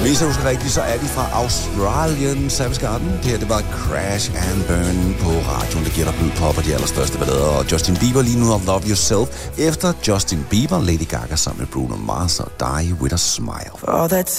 Hvis jeg husker rigtigt, så er de fra Australien, Savage Garden. Det her, det var Crash and Burn på radioen. Det giver dig blød pop og de allerstørste ballader. Og Justin Bieber lige nu, Love Yourself. Efter Justin Bieber, Lady Gaga sammen med Bruno Mars og Die With A Smile.